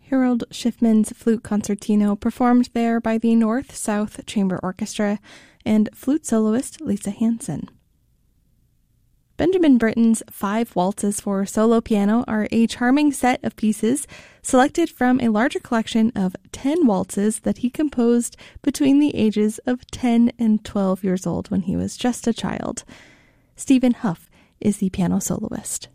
Harold Schiffman's Flute Concertino, performed there by the North-South Chamber Orchestra and flute soloist Lisa Hansen. Benjamin Britten's 5 Waltzes for Solo Piano are a charming set of pieces selected from a larger collection of 10 waltzes that he composed between the ages of 10 and 12 years old when he was just a child. Stephen Huff is the piano soloist.